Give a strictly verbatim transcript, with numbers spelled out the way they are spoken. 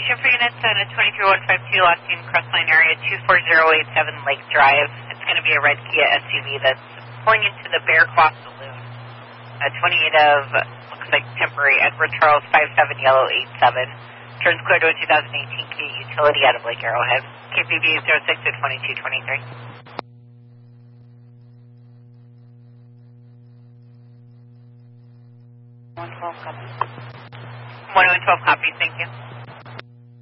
location for units on a twenty-three one five two Lost in Crestline area, two four zero eight seven Lake Drive. It's going to be a red Kia S U V that's pulling into the Bear Claw Saloon. A twenty-eight of, looks like temporary, Edward Charles five seven yellow eight seven. Turns clear to a two thousand eighteen Kia utility out of Lake Arrowhead. K P B zero six to twenty-two twenty-three. one twelve copy. one twelve copy, thank you.